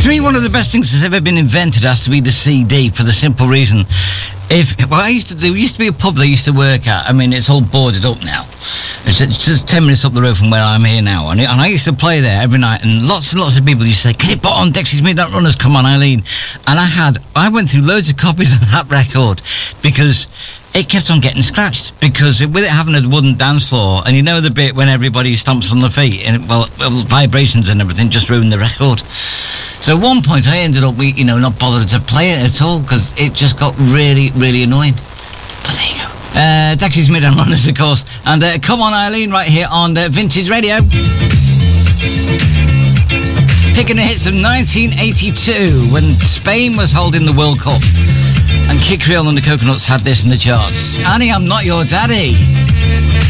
To me, one of the best things that's ever been invented has to be the CD, for the simple reason. What used to be a pub that I used to work at. I mean, it's all boarded up now. It's just 10 minutes up the road from where I'm here now. And I used to play there every night, and lots and lots of people used to say, "Can you put on Dexys Midnight Runners? Come on, Eileen." And I went through loads of copies of that record because it kept on getting scratched, because with it having a wooden dance floor, and you know the bit when everybody stomps on the feet, and vibrations and everything just ruined the record. So at one point I ended up, not bothered to play it at all, because it just got really, really annoying. But there you go. Dexys Midnight Runners, of course, and Come On Eileen right here on Vintage Radio. Picking the hits of 1982, when Spain was holding the World Cup. And Kid Creole and the Coconuts had this in the charts. Annie, I'm Not Your Daddy.